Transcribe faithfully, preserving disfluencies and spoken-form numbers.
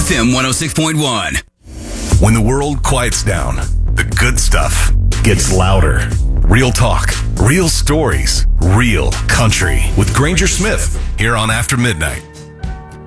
F M one oh six point one. When the world quiets down, the good stuff gets louder. Real talk, real stories, real country. With Granger Smith, here on After Midnight.